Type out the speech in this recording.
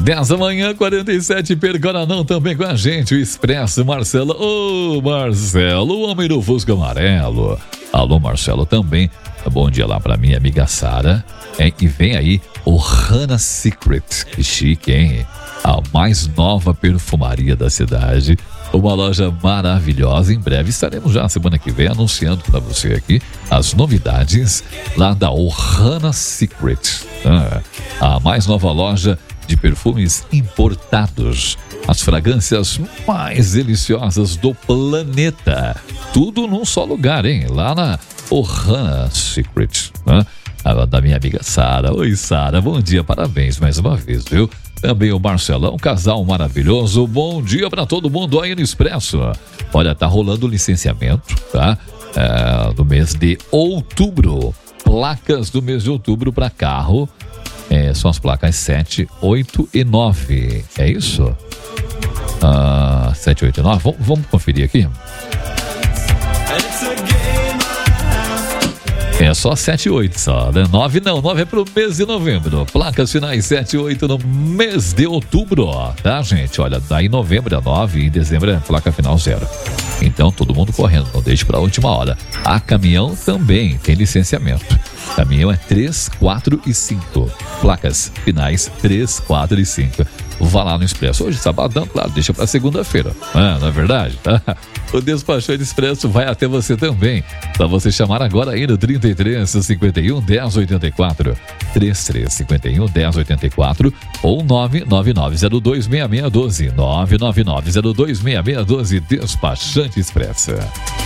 10 da manhã, 47, pergora não também com a gente, o Expresso Marcelo. Ô, Marcelo, o homem do Fusca amarelo. Alô, Marcelo, também. Bom dia lá pra minha amiga Sara. E vem aí o Hannah Secret. Que chique, hein? A mais nova perfumaria da cidade. Uma loja maravilhosa. Em breve estaremos já semana que vem anunciando para você aqui as novidades lá da Hannah Secret. A mais nova loja de perfumes importados. As fragrâncias mais deliciosas do planeta. Tudo num só lugar, hein? Lá na Hannah Secret. Da minha amiga Sara. Oi, Sara. Bom dia, parabéns mais uma vez, viu? Também o Marcelão, casal maravilhoso. Bom dia para todo mundo aí no Expresso. Olha, tá rolando licenciamento, tá? Do mês de outubro. Placas do mês de outubro para carro. São as placas 7, 8 e 9. É isso? 7, 8 e 9. Vamos conferir aqui. É só 7 e 8 só, né? 9 não, 9 é pro mês de novembro. Placas finais 7 e 8 no mês de outubro, tá, gente? Olha, daí novembro é 9 e em dezembro é placa final 0. Então, todo mundo correndo, não deixe pra última hora. A caminhão também tem licenciamento. Caminhão é 3, 4 e 5. Placas finais 3, 4 e 5. Vá lá no Expresso. Hoje, sabadão, claro, deixa pra segunda-feira. Não é verdade? O Despachante Expresso vai até você também. Só você chamar agora aí no 33 51 10 84. 33 51 10 84 ou 999026612. 999026612. Despachante Expresso.